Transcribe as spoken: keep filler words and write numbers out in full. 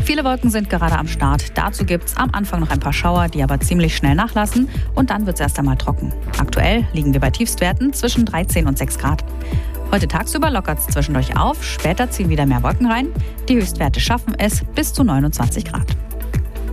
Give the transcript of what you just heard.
Viele Wolken sind gerade am Start. Dazu gibt es am Anfang noch ein paar Schauer, die aber ziemlich schnell nachlassen. Und dann wird es erst einmal trocken. Aktuell liegen wir bei Tiefstwerten zwischen dreizehn und sechs Grad. Heute tagsüber lockert es zwischendurch auf, später ziehen wieder mehr Wolken rein. Die Höchstwerte schaffen es bis zu neunundzwanzig Grad.